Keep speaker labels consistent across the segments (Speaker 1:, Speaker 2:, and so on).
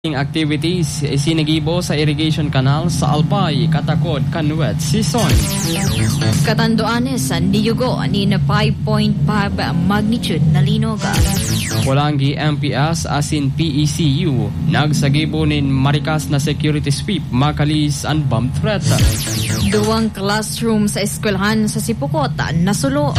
Speaker 1: activities sinigibo sa irrigation canal sa Albay, Katakod, Kanwet, Sison.
Speaker 2: Katanduanes, niyugo ni na 5.5 magnitude na linog.
Speaker 1: Pulangi MPS asin PECU nagsagibo nin marikas na security sweep makalis ang bomb threat.
Speaker 2: Duwang classroom sa eskwelahan sa Sipokot nasulo.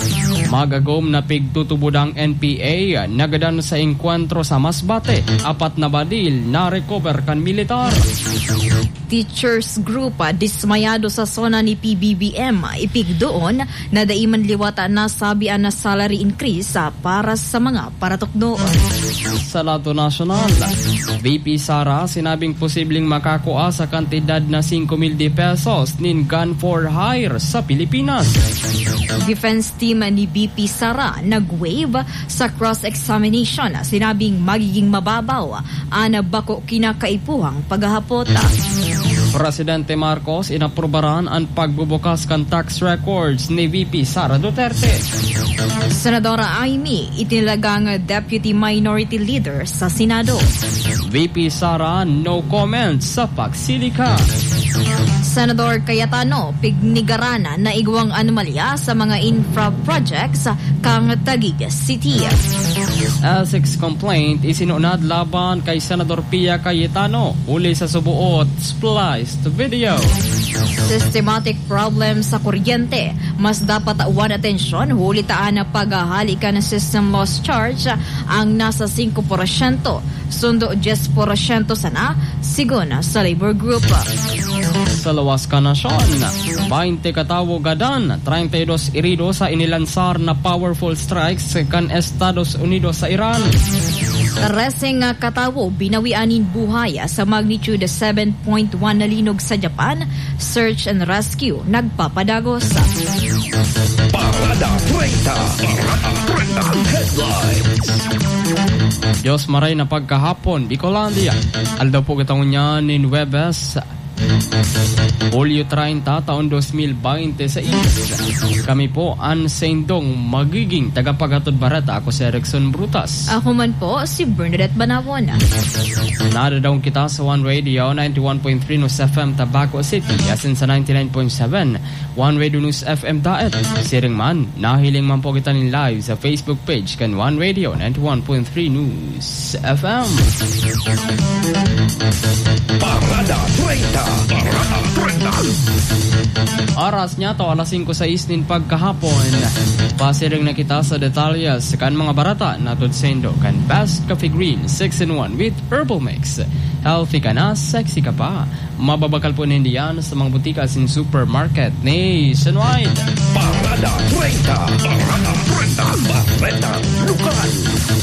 Speaker 1: Magagom na pigtutubudang NPA nagadan sa engkwentro sa Masbate. 4 na badil na recover kan militar.
Speaker 2: Teachers group dismayado sa zona ni PBBM. Ipig doon na daiman liwata na sabian na salary increase para sa mga paratukdo.
Speaker 1: Sa lato nasyonal, VP Sara sinabing posibleng makakuha sa kantidad na 5,000 pesos nin gun for hire sa Pilipinas.
Speaker 2: Defense team ni VP Sara nag-wave sa cross-examination. Sinabing magiging mababaw ana bako kinakaipuhang paghahapot.
Speaker 1: Presidente Marcos inaprobaran ang pagbubukas kan tax records ni VP Sara Duterte.
Speaker 2: Senadora Amy itinilagang Deputy Minority Leader sa Senado.
Speaker 1: VP Sara no comments sa pagsilika.
Speaker 2: Senador Cayetano pignigarana na igwang anomalya sa mga infra projects kang Taguig City.
Speaker 1: Essex complaint isinunad laban kay Senador Pia Cayetano uli sa subuot spliced video.
Speaker 2: Systematic problem sa kuryente. Mas dapat awan atensyon hulitaan na paghahalikan ng system loss charge ang nasa 5%. Sundo 10% sana sigon sa labor group.
Speaker 1: Sa lawas ka nasyon, 20 katawo gadan, 32 irido sa inilansar na powerful strikes kan Estados Unidos sa Iran.
Speaker 2: Reseng katawo binawianin buhay sa magnitude 7.1 na linog sa Japan. Search and rescue nagpapadagos.
Speaker 3: Parada 30 headlines.
Speaker 1: Diyos maray na pagkahapon, Bicolandia. Aldaw po kitang niya ni Webes. Hulyo 30, taon 2026. Kami po ang Sendong magiging tagapagatod barata. Ako si Erickson Brutas.
Speaker 2: Ako man po si Bernadette Banawon.
Speaker 1: Nadadaw kita sa One Radio 91.3 News FM Tabaco City, asin sa 99.7 One Radio News FM Daet. Siring man, nahiling man po kita nin live sa Facebook page kan One Radio 91.3 News FM.
Speaker 3: Parada 30.
Speaker 1: Oras niya to alas 5:06 nin pagkahapon. Pasiring na kita sa detalyas kan mga barata na tudsendo kan Best Coffee Green 6-in-1 with Herbal Mix. Healthy ka na, sexy ka pa. Mababakal po nindiyan sa mga butika sin supermarket nationwide.
Speaker 3: Parada 30. Parada lokal.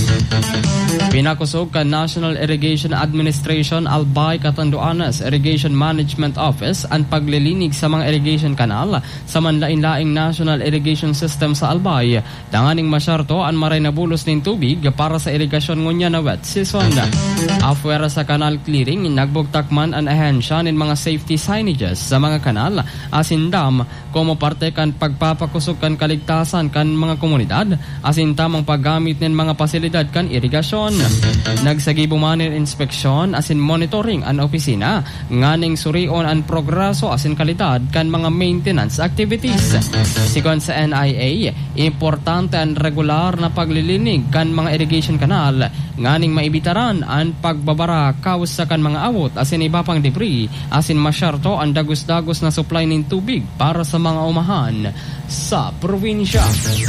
Speaker 1: Pinakusog ka National Irrigation Administration Albay Catanduanes Irrigation Management Office ang paglilinig sa mga irrigation kanal sa manlain-laing National Irrigation System sa Albay. Danganing masyarto ang maray na bulos ng tubig para sa irigasyon ngunya na wet season. Afuera sa kanal clearing, nagbugtakman ang ahensya ng mga safety signages sa mga kanal asin dam como parte kan pagpapakusog kan kaligtasan kan mga komunidad asin tamang paggamit ng mga pasilidad kan irigasyon. Nagsagibo man ng inspeksyon asin monitoring ang opisina nganing surion ang progreso asin kalidad kan mga maintenance activities. Sigon sa NIA, importante ang regular na paglilinig kan mga irrigation kanal nganing maibitaran ang pagbabara kaus sa kan mga awot asin iba pang debris asin masyarto ang dagos-dagos na supply ng tubig para sa mga umahan sa probinsya.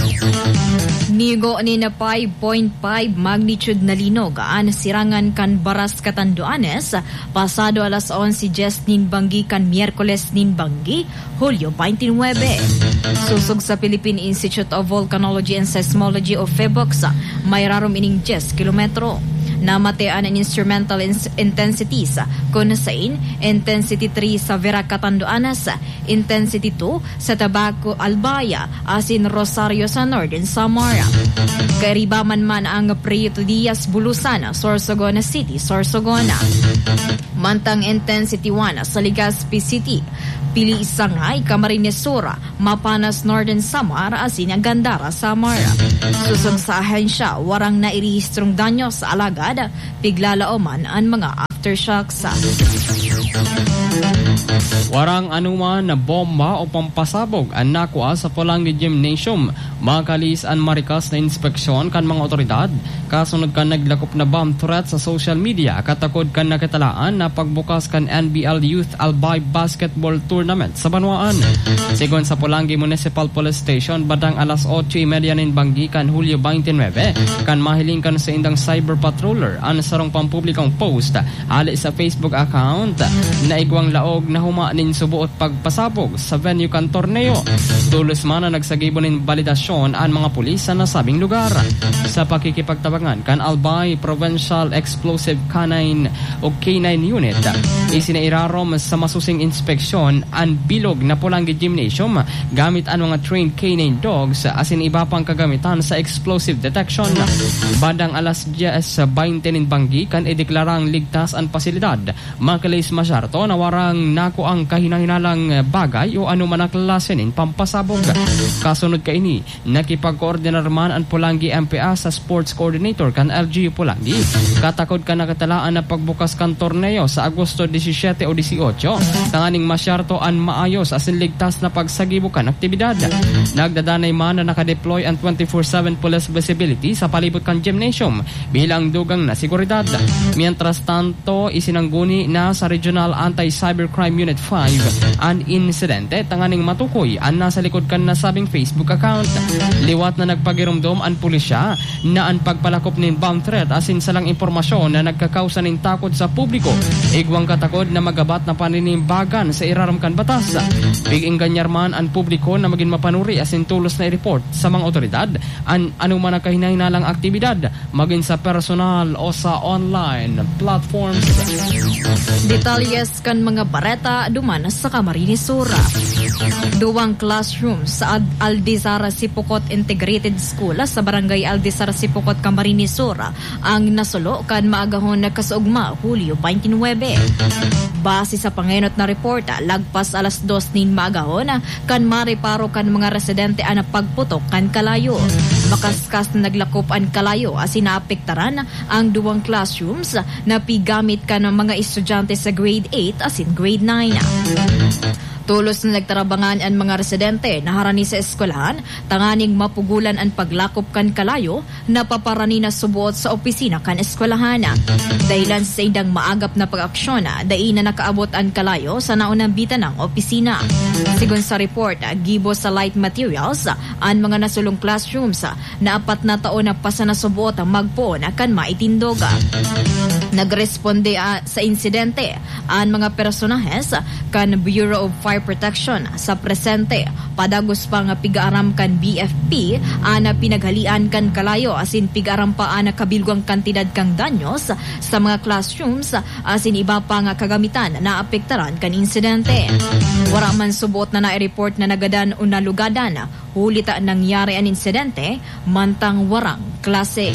Speaker 2: Nigo ni na 5.5 magnitude na linog ang sirangan kan Baras Catanduanes pasado alas 11 nin Banggi kan Miyerkules nin Banggi, Hulyo 29. Susog sa Philippine Institute of Volcanology and Seismology of FEBOX, may rarom ining 10 kilometro. Namatean ang instrumental intensities kung saan intensity 3 sa Vera Catanduanes, intensity 2 sa Tabaco Albaya, asin Rosario sa Northern Samara. Karibaman man ang Prieto Diaz Bulusan, Sorsogon City, Sorsogon. Mantang intensity 1 sa Legazpi City, Pili Sangay, Camarines Sur, Mapanas Northern Samar, asin Gandara Samar. Susog sa ahensya, warang nairehistrong danyo sa alagad otoridad, piglalaoman ang mga aftershocks.
Speaker 1: Warang anuman na bomba o pampasabog ang nakuha sa Pulangi Gymnasium. Makalis ang marikas na inspeksyon kan mga otoridad. Kasunod kan naglakop na bomb threat sa social media. Katakod kan nakitalaan na pagbukas kan NBL Youth Albay Basketball Tournament sa Banwaan. Sigon sa Pulangi Municipal Police Station, badang alas 8:30 nin Banggi kan Hulyo 29, kan mahiling kan sa indang cyber patroller ang sarong pampublikong post ali sa Facebook account na igwang laog na humanin subuot pagpasabog sa venue kan torneo. Tulos man na nagsagibo nin balidasyon ang mga pulis sa nasabing lugar. Sa pakikipagtabangan kan Albay Provincial Explosive Canine o K9 Unit, isinairarom sa masusing inspeksyon ang bilog na Pulangi Gymnasium gamit ang mga trained K9 dogs asin iba pang kagamitan sa explosive detection. Bandang alas 10:20 nin Banggi kan ideklarang ligtas ang pasilidad. Makalis masyarto na warang nako ang kahinahinalang bagay o anuman ang klase nin pampasabog. Kasunod ka ini, nakipag-coordinar man ang Pulangi MPA sa sports coordinator kan LGU Pulangi. Katakod ka nakatalaan na pagbukas kan torneo sa Agosto 17 o 18. Tanganing masyarto ang maayos asin ligtas na pagsagibo kan aktibidad. Nagdadanay man na nakadeploy ang 24/7 police visibility sa palibot kan gymnasium bilang dugang na seguridad. Mientras tanto, isinangguni na sa Regional Anti-Cybercrime Unit 5 ang insidente tanganing matukoy ang nasa likod kan nasabing Facebook account. Liwat na nagpagirumdom ang pulisya na ang pagpalakop nin bomb threat asin salang impormasyon na nagkakausa nin takot sa publiko. Igwang katakod na magabat na paninimbagan sa iraramkan batas. Biging ganyar man ang publiko na maging mapanuri asin tulos na i-report sa mga otoridad ang anuman na kahinahinalang aktibidad maging sa personal o sa online platforms.
Speaker 2: Detalyes kan mga bareta dumanas sa Camarines Sur. Duwang classroom sa Aldizara Sipokot Integrated School sa Barangay Aldizara Sipokot, Camarines Sur ang nasulo kan maagahon na kasugma Hulyo 29. Base sa pangenot na reporta, lagpas alas 2 nin maagahon kan mariparo kan mga residente ang pagputok kan kalayo. Makaskas na naglakop ang kalayo asin naapektaran ang duwang classrooms na pigamit kan mga estudyante sa grade 8 asin grade 9. Tulos na nagtarabangan ang mga residente na harani sa eskwelahan, tanganing mapugulan ang paglakop kan kalayo na paparani na subuot sa opisina kan eskwelahan. Dahilan sa indang maagap na pag-aksyon, dahi na nakaabot ang kalayo sa naunang bitan ng opisina. Sigon sa report, gibo sa light materials ang mga nasulong classrooms na 4 na taon na pasa na subuot ang magpo na kan maitindog. Nagresponde sa insidente ang mga personahes kan Bureau of Fire Protection sa presente padagos pa nga pigaaram kan BFP ana pinaghalian kan kalayo asin pigaaram pa ana kabilgwang kantidad kang danyos sa mga classrooms asin iba pa nga kagamitan na apektaran kan insidente. Wala man subot na na-report na nagadan o nalugadan hulita nangyari ang insidente mantang warang klase.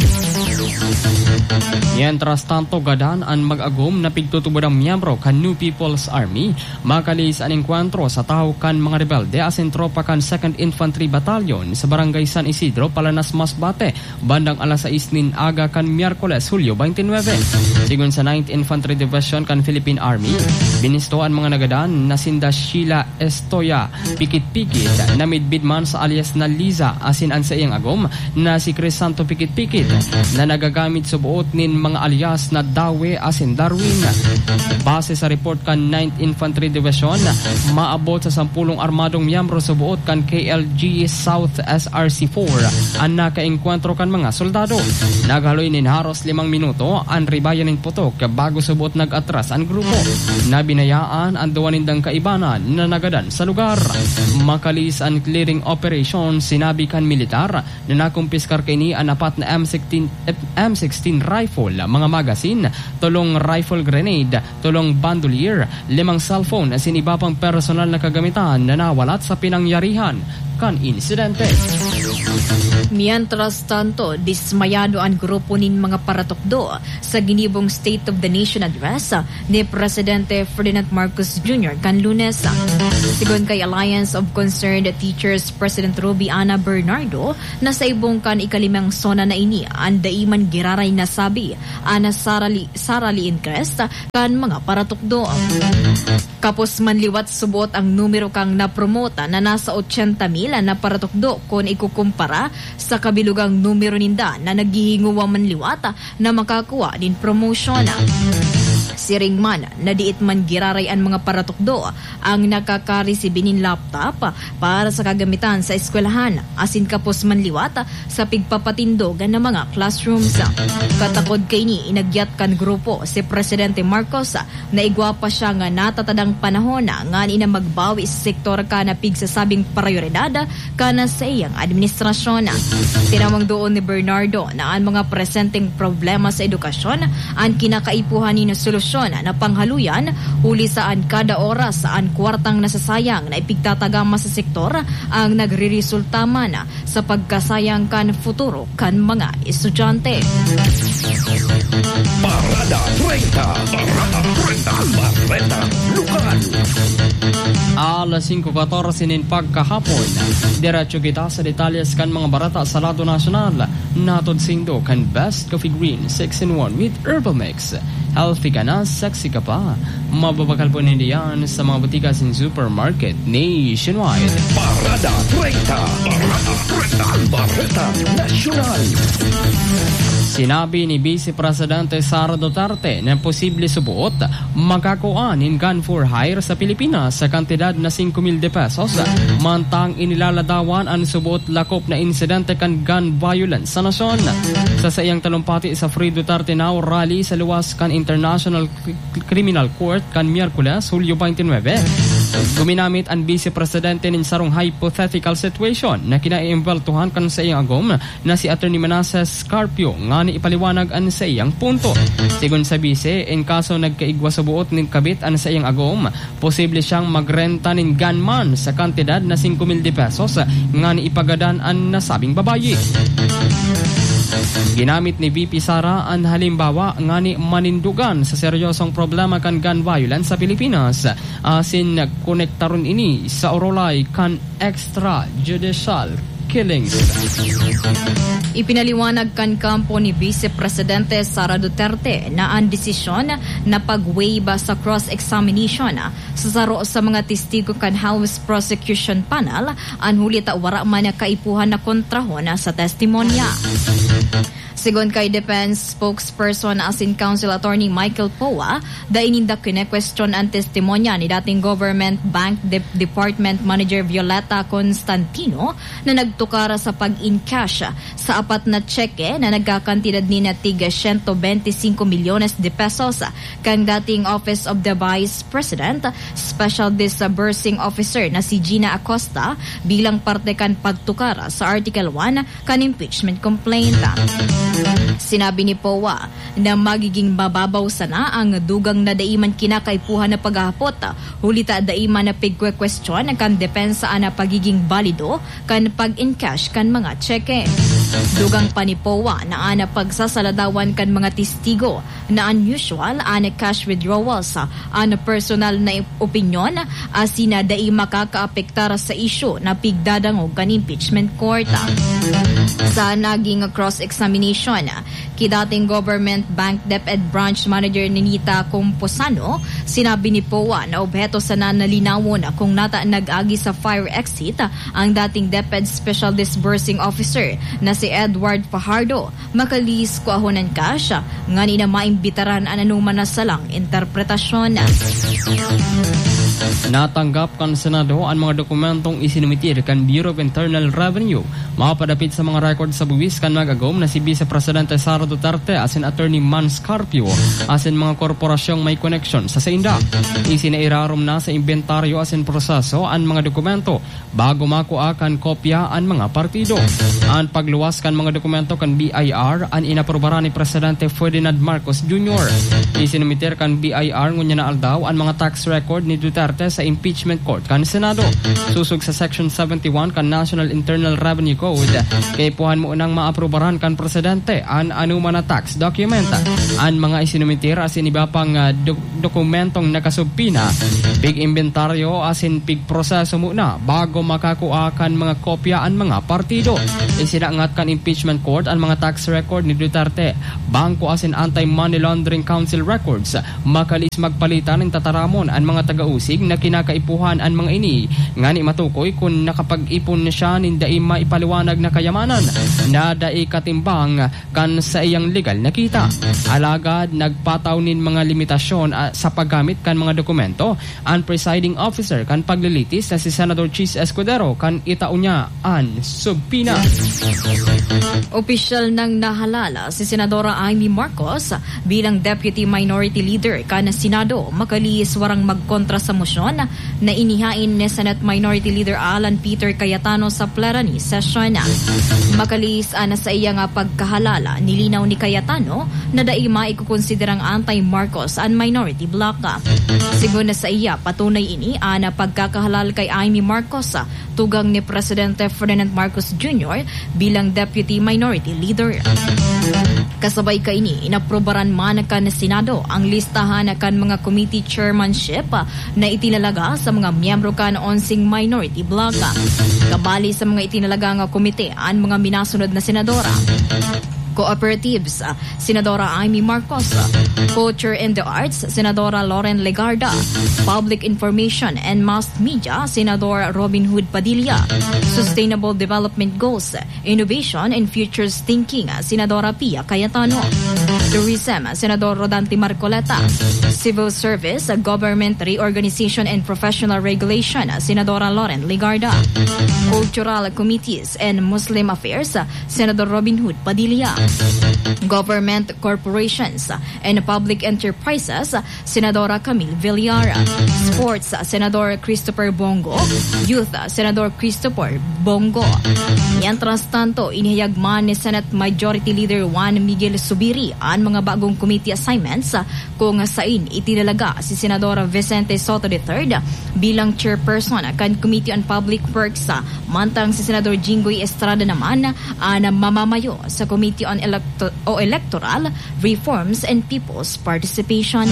Speaker 1: Mientras tanto, gadan ang mag-agom na pigtutubod ang miyembro kan New People's Army. Makalis ang enkwentro sa tao kan mga rebelde asin tropa kan 2nd Infantry Battalion sa Barangay San Isidro, Palanas, Masbate, bandang alas 6 nin aga kan Miyerkules, Hulyo 29. Sigun sa 9th Infantry Division kan Philippine Army, binisto ang mga nagadan na sinda Sheila Estoya Pikit-Pikit na midbid man sa alias na Liza asin ang sa iyang agom na si Crisanto Pikit-Pikit na nagagamit sa buot nin mga alias na Dawe asin Darwin. Base sa report kan 9th Infantry Division, maabot sa 10 armadong miyembro sa buot kan KLG South SRC-4 ang nakaengkwentro kan mga soldado. Naghaloy nin haros 5 minuto ang ribayan nin putok bago sa buot nag-atras ang grupo. Nabinayaan ang duwanindang kaibanan na nagadan sa lugar. Makalis ang clearing operation, sinabi kan militar na nakumpiskar kini ang 4 na M16 rifle, mga magasin, 3 rifle grenade, 3 bandolier, 5 cellphone asin iba pang personal na kagamitan na nawalat sa pinangyarihan kan insidente.
Speaker 2: Mientras tanto, dismayado ang grupo nin mga paratukdo sa ginibong State of the Nation address ni Presidente Ferdinand Marcos Jr. kan Lunes. Sigon kay Alliance of Concerned Teachers President Ruby Ana Bernardo na sa ibong kan ikalimang sona na ini ang daiman giraray na sabi ana sarali increase kan mga paratukdo. Kapos manliwat subot ang numero kang napromota na nasa 80,000 na paratukdo kung ikukumpara sa kabilugang numero ninda na naghihinguwa manliwata na makakuha din promotion. Siring man na diit man giraray ang mga paratukdo ang nakakaresibinin laptop para sa kagamitan sa eskwelahan asin kapos manliwata sa pigpapatindogan ng mga classrooms. Katakod kay ni inagyat kan grupo si Presidente Marcos na igwapa siya nga natatadang panahon nga ina magbawi sa sektor ka na pigsasabing prioridad kana sa iyang administrasyon. Tinawang doon ni Bernardo na ang mga presenteng problema sa edukasyon ang kinakaipuhan ni na solusyon na panghaluyan huli saan kada oras saan kwartang nasasayang na ipigtatagama sa sektor ang nagre-resulta man sa pagkasayang kan futuro kan mga estudyante.
Speaker 3: Parada 30. Parada 30. Barreta Lokal.
Speaker 1: Alas 5:14 nin pagkahapon. Diretso kita sa detalyes kan mga barata sa lado nasyonal. Natod sindo kan Best Coffee Green 6-in-1 with Herbal Mix. Healthy ka na, sexy ka pa. Mababakal po nindiyan sa mga butika sin supermarket nationwide.
Speaker 3: Parada 30. Parada 30. Barreta Nacional.
Speaker 1: Sinabi ni Vice Presidente Sara Duterte na posible subuot makakuan in gun for hire sa Pilipinas sa kantidad na 5,000 pesos mantang inilaladawan ang subuot lakop na insidente kan gun violence sa nasyon. Sa sayang talumpati sa Free Duterte Now rally sa luwas kan International Criminal Court kan Miyerkules, Hulyo 29, guminamit ang Vice Presidente ng sarong hypothetical situation na kinaiimbeltuhan kan sa iyang agom na si Attorney Manasseh Carpio nga ni ipaliwanag an sa iyang punto. Sigon sa Vice, in kaso nagkaigwa sa buot ng kabit an sa iyang agom, posible siyang magrenta ng gunman sa kantidad na 5,000 pesos nga ni ipagadan an nasabing babayi. Ginamit ni VP Sara ang halimbawa nga ni manindugan sa seryosong problema kan gun violence sa Pilipinas asin konektaron ini sa orolay kan extrajudicial killings.
Speaker 2: Ipinaliwanag kan kampo ni Vice Presidente Sara Duterte na ang desisyon na pag-waive sa cross-examination sa saro sa mga testigo kan House Prosecution Panel ang huli ta wara man na kaipuhan na kontrahon sa testimonya. Sigon kay Defense Spokesperson asin Council Attorney Michael Poa, daininda kine-question ang testimonya ni dating Government Bank Department Manager Violeta Constantino na nagtukara sa pag-in-cash sa apat na tseke na nagkakantidad ni na tig 125 milyones de pesos kang dating Office of the Vice President Special Disbursing Officer na si Gina Acosta bilang parte kan pagtukara sa Article 1 kan impeachment complaint. Sinabi ni Poa na magiging mababaw sana ang dugang na daiman kinakaipuhan na paghahapot hulita daiman na pigque-question kan depensa na pagiging balido kan pag-in-cash kan mga tseke. Dugang pa ni Poa na ana pagsasaladawan kan mga testigo na unusual ana cash withdrawals ana personal na opinyon asina dai makakaapektar sa isyu na pigdadangog kan impeachment court. Sa naging cross-examination kidating Government Bank DepEd Branch Manager Ninita Composano, sinabi ni Poa na obheto sana nalinawon kung nata nag-agi sa fire exit ang dating DepEd Special Disbursing Officer na si Edward Fajardo makalis ko ahonan cash nga ni na maimbitaran ang anuman na salang interpretasyon.
Speaker 1: Natanggap kan Senado ang mga dokumentong isinumitir kan Bureau of Internal Revenue mapadapit sa mga record sa buwis kan magagom na si Vice Presidente Sara Duterte asin Attorney Mans Carpio asin mga korporasyong may connection sa SENDA. Isinairarom na sa inventaryo asin proseso ang mga dokumento bago makuha kan kopya ang mga partido. Ang pagluwas kan mga dokumento kan BIR ang inaprobara ni Presidente Ferdinand Marcos Jr. Isinumitir kan BIR ngunya na aldaw ang mga tax record ni Duterte Duterte sa impeachment court kan Senado. Susog sa Section 71 kan National Internal Revenue Code, kay puhan mo unang maaprubaran kan presidente an anuman na tax document, an mga isinumitir asin iba pang dokumentong nakasubpina, big inventaryo asin big proseso muna bago makakuha kan mga kopya an mga partido. Isinangat kan impeachment court ang mga tax record ni Duterte, bangko asin anti-money laundering council records, makalis magpalitan ng tataramon ang mga taga-usig na kinakaipuhan ang mga ini, ngani matukoy kung nakapag-ipon na siya nindai maipaliwanag na kayamanan na dai katimbang kan sa iyang legal na kita. Alagad nagpataw nin mga limitasyon sa paggamit kan mga dokumento ang presiding officer kan paglilitis na si Senador Chis Escudero kan itao niya ang subpina.
Speaker 2: Opisyal nang nahalala si Senadora Amy Marcos bilang Deputy Minority Leader kan Senado, makalis warang magkontra sa mosyon na inihain ni Senate Minority Leader Alan Peter Cayetano sa plenary session. Makalis sa iya nga pagkahalala, nilinaw ni Cayetano na dai maikukonsiderang anti-Marcos ang minority bloc. Sigun na sa iya, patunay ini na pagkakahalal kay Amy Marcos tugang ni Presidente Ferdinand Marcos Jr. bilang Deputy Minority Leader. Kasabay ka ini, inaprobaran man kan Senado ang listahan kan mga committee chairmanship na itinalaga sa mga miyembro kan 11 minority bloc. Kabali sa mga itinalaga nga komite ang mga minasunod na senadora: Cooperatives, Senadora Amy Marcos; Culture and the Arts, Senadora Loren Legarda; Public Information and Mass Media, Senador Robin Hood Padilla; Sustainable Development Goals, Innovation and Futures Thinking, Senadora Pia Cayetano; Tourism, Senador Rodante Marcoleta; Civil Service, Government Reorganization and Professional Regulation, Senadora Loren Legarda; Cultural Committees and Muslim Affairs, Senador Robin Hood Padilla; Government Corporations and Public Enterprises, Senadora Camille Villar; Sports, Senador Christopher Bongo; Youth, Senador Christopher Bongo. Mientras tanto, inihayagman ni Senate Majority Leader Juan Miguel Zubiri ang mga bagong committee assignments kung saan itinalaga si Senadora Vicente Soto III bilang chairperson kan Committee on Public Works, mantang si Senador Jinggoy Estrada naman ang mamamayo sa Committee on Electoral Reforms and People's Participation.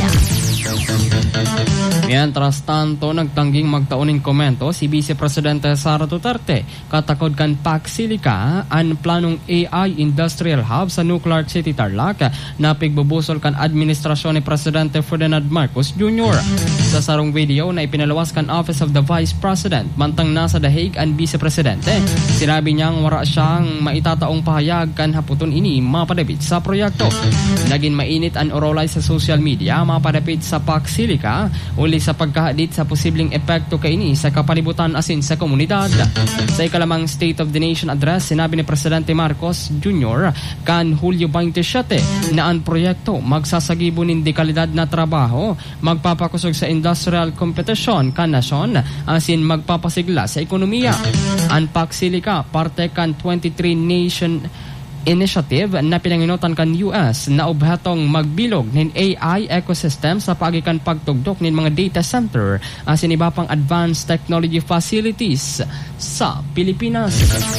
Speaker 1: Mientras tanto, nagtangging magtauning komento si Vice Presidente Sara Duterte katakod kan Pacsilica ang planong AI Industrial Hub sa Nuclear City Tarlac na pigbubusol kan administrasyon ni Presidente Ferdinand Marcos Jr. Sa sarong video na ipinalawas kan Office of the Vice President mantang nasa The Hague ang Vice Presidente, sinabi niyang wala siyang maitataong pahayag kan haputon ini mapadapit sa proyekto. Naging mainit ang orolay sa social media mapadapit sa Pacsilica uli sa pagkahadit sa posibleng epekto kaini sa kapalibutan asin sa komunidad. Sa ikalamang State of the Nation address, sinabi ni Presidente Marcos Jr. kan Hulyo 27 na ang proyekto magsasagibo ng dekalidad na trabaho, magpapakusog sa industrial competition kan nasyon asin magpapasigla sa ekonomiya. Ang Pacsilica parte kan 23 Nation Initiative na pinanginutan kan US na obhatong magbilog ng AI ecosystem sa pagikan pagtugdok ng mga data center asin iba pang advanced technology facilities sa Pilipinas.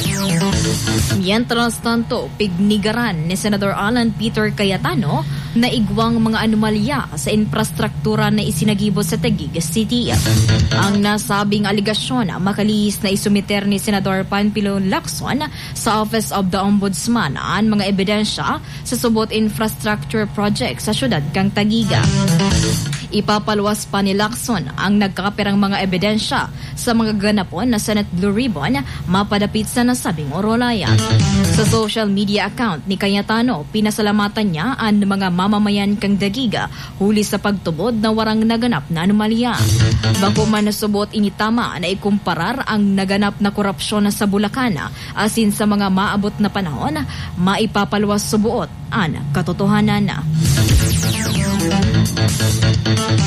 Speaker 2: Mientras tanto, pignigaran ni Senador Alan Peter Cayetano na igwang mga anomalya sa infrastruktura na isinagibo sa Taguig City. Ang nasabing aligasyon makalis na isumiter ni Senador Panfilo Lacson sa Office of the Ombudsman ang mga ebidensya sa subot infrastructure project sa syudad kang Taguig. Ipapaluwas pa ni Lacson ang nagkakaperang mga ebidensya sa mga ganapon na Senate Blue Ribbon mapadapit sa nasabing orolaya. Sa social media account ni Cayetano, pinasalamatan niya ang mga mamamayan kang Taguig huli sa pagtubod na warang naganap na anomalya. Bago man nasubot initama na ikumparar ang naganap na korupsyon sa Bulacan asin sa mga maabot na panahon, maipapaluwas subuot ang katotohanan.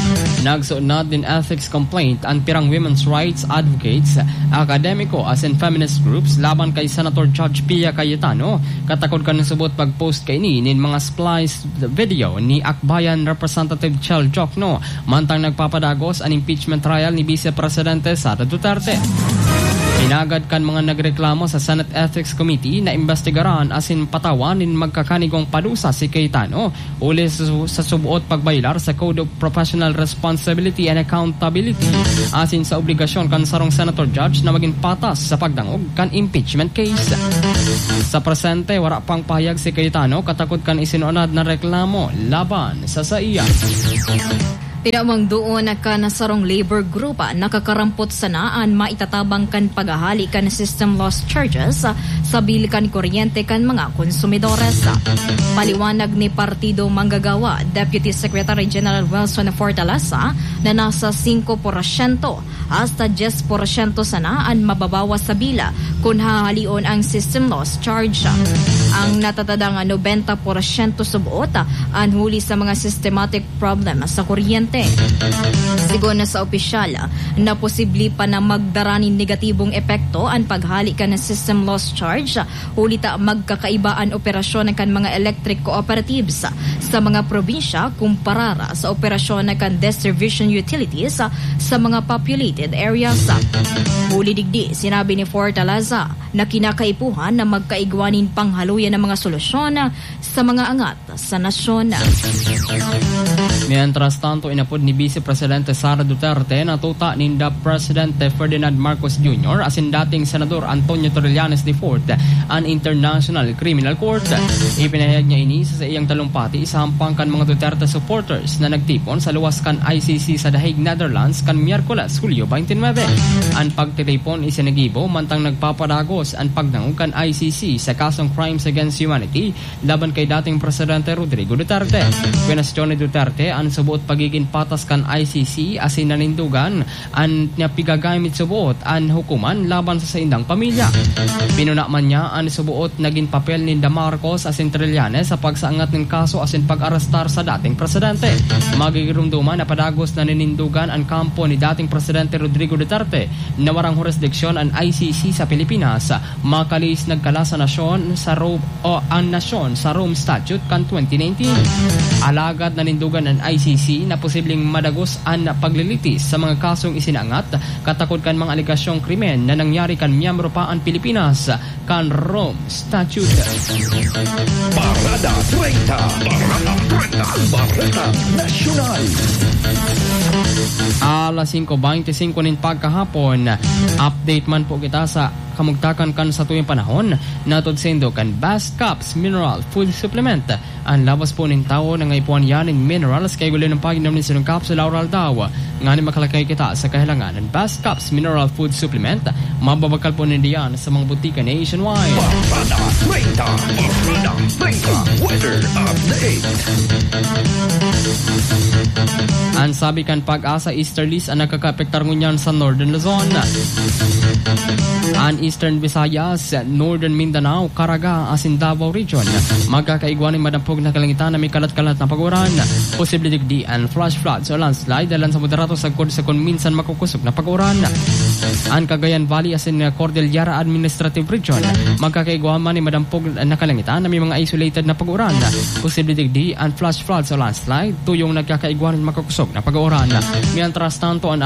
Speaker 1: Nagsuunad din ethics complaint ang pirang women's rights advocates, akademiko as in feminist groups laban kay Senator Judge Pia Cayetano. Katakod ka ng subot pag-post kay ni mga splice video ni Akbayan Representative Chel Jokno mantang nagpapadagos ang impeachment trial ni Vice Presidente Sara Duterte. Inagad kan mga nagreklamo sa Senate Ethics Committee na investigaran asin patawanin magkakanigong padusa si Cayetano uli sa subuot pagbaylar sa Code of Professional Responsibility and Accountability asin sa obligasyon kan sarong Senator Judge na maging patas sa pagdangog kan impeachment case. Sa presente, wala pang pahayag si Cayetano katakot kan isinunad na reklamo laban sa iya.
Speaker 2: Pinamang doon na ka na sarong labor group nakakarampot sanaan maitatabang kan paghahali kan system loss charges sa bil kan kuryente kan mga konsumidores. Paliwanag ni Partido Manggagawa Deputy Secretary General Wilson Fortaleza na nasa 5% hasta 10% sanaan mababawas sa bila kung hahalion ang system loss charge. Ang natatadang 90% subuot ang huli sa mga systematic problem sa kuryente. Sigon na sa opisyal na posible pa na magdaranin negatibong epekto ang paghali ka ng system loss charge huli ta magkakaibaan operasyon ng kan mga electric cooperatives sa mga probinsya kumpara sa operasyon ng kan distribution utilities sa mga populated areas. Huli digdi, sinabi ni Fortaleza na kinakaipuhan na magkaigwanin panghaluyan ng mga solusyon sa mga angat sa nasyon.
Speaker 1: Mientras tanto, inapod ni Vice Presidente Sara Duterte na tuta ni Presidente Ferdinand Marcos Jr. asin dating Senador Antonio Trillanes IV ang International Criminal Court. Ipinahayag niya ini sa iyang talumpati sa hampangkan mga Duterte supporters na nagtipon sa luwas kan ICC sa The Hague, Netherlands kan Miyerkules, Hulyo 29. Ang pagtitipon isinagibo mantang nagpapadagos ang pagdangog kan ICC sa kasong Crimes Against Humanity laban kay dating Presidente Rodrigo Duterte. Kwestiyon ni Duterte ang subuot pagiging patas kan ICC asin nanindugan ang pigagamit subuot ang hukuman laban sa indang pamilya. Pinuna man niya ang subuot naging papel ni Marcos asin Trillanes sa pagsaangat ng kaso asin pag-arestar sa dating presidente. Magigirumduman na padagos na nanindugan ang kampo ni dating Presidente Rodrigo Duterte na warang jurisdiksyon ang ICC sa Pilipinas makalis nagkala sa nasyon sa Rome Statute kan 2019. Alagad nanindugan ang ICC na posibleng madagos ang paglilitis sa mga kasong isinangat katakod kan mga aligasyong krimen na nangyari kan miyembro pa ang Pilipinas kan Rome Statute.
Speaker 3: Parada 30. Barreta Nacional.
Speaker 1: Alas 5:25 nin pagkahapon. Update man po kita sa kamugtakan kan sa tuwing panahon natod sendo kan Best Cups Mineral Food Supplement. Ang labas po ng tao na ngaypuan yan ng minerals kay gulo ng paginom ni sinong capsule oral daw nga ni makalakay kita sa kahilangan ng Best Cups Mineral Food Supplement. Mababakal po nindiyan sa mga butika nationwide.
Speaker 3: Parada 30. Weather update.
Speaker 1: Ang sabi kan Pag-asa easterlies ang nakakapektar ngunyan sa Northern Luzon. Ang Eastern Visayas, Northern Mindanao, Caraga, asin Davao Region. Magkakaigwanin madampog na kalangitan na may kalat-kalat na paguran. Posible digdi and flash floods o landslide dalan sa moderato sagkod sa kung minsan makukusog na paguran. Ang Cagayan Valley asin Cordillera Administrative Region. Magkakaigwaman ni madampog na kalangitan na may mga isolated na paguran. Posible digdi and flash floods o landslide tuyong nagkakaigwanin makukusog na paguran. Mientras tanto, ang